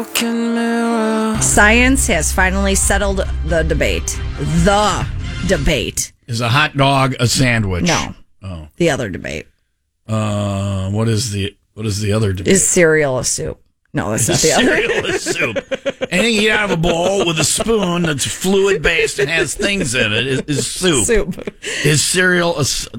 Science has finally settled the debate. The debate. Is a hot dog a sandwich? No. Oh. The other debate. What is the other debate? Is cereal a soup? No, that's not the other. Cereal is soup. Anything you eat out of a bowl with a spoon that's fluid based and has things in it is soup. Soup. Is cereal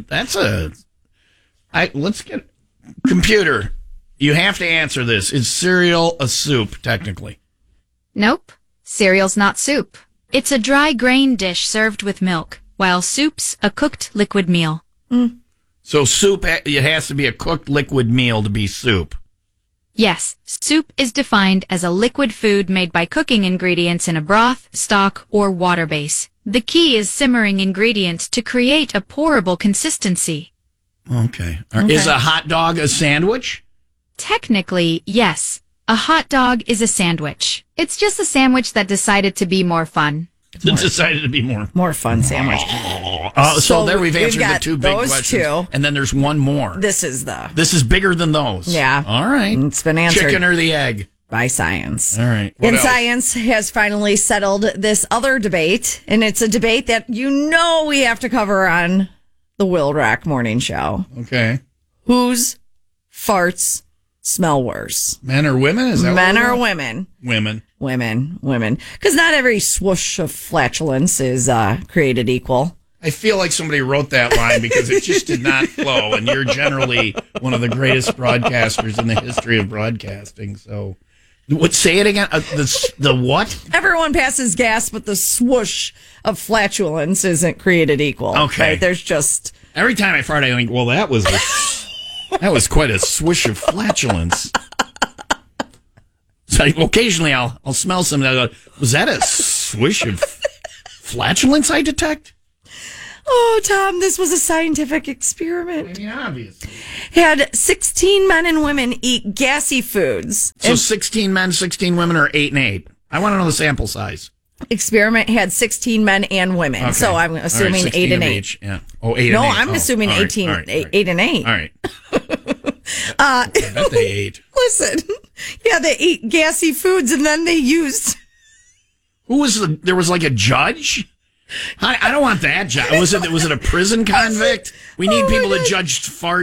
let's get computer. You have to answer this. Is cereal a soup technically? Nope. Cereal's not soup. It's a dry grain dish served with milk, while soup's a cooked liquid meal. So soup, it has to be a cooked liquid meal to be soup. Yes, soup is defined as a liquid food made by cooking ingredients in a broth, stock, or water base. The key is simmering ingredients to create a pourable consistency. Okay. Is a hot dog a sandwich? Technically, yes. A hot dog is a sandwich. It's just a sandwich that decided to be more fun. Decided to be more fun sandwich. So there we've answered got the two big those questions. two. And then there's one more. This is bigger than those. Yeah. All right. It's been answered. Chicken or the egg? By science. All right. What else? Science has finally settled this other debate, and it's a debate that we have to cover on the Will Rock Morning Show. Okay. Whose farts smell worse? Men or women? Is that men or women? Women. Women. Because not every swoosh of flatulence is created equal. I feel like somebody wrote that line because it just did not flow, and you're generally one of the greatest broadcasters in the history of broadcasting. So, say it again. The what? Everyone passes gas, but the swoosh of flatulence isn't created equal. Okay. Right? There's just... Every time I fart, I think, well, that was quite a swish of flatulence. So occasionally I'll smell something. I go, was that a swish of flatulence I detect? Oh, Tom, this was a scientific experiment. I mean, obviously. Had 16 men and women eat gassy foods. So 16 men, 16 women, or 8 and 8? I want to know the sample size. Experiment had 16 men and women. Okay. So I'm assuming 8 and 8. Each. Yeah. Oh, 8 and 8. No, I'm assuming 18, right. 8 and 8. All right. I bet they ate. Listen, yeah, they ate gassy foods and then they used... There was like a judge? I don't want that job. Was it a prison convict? We need people to judge fart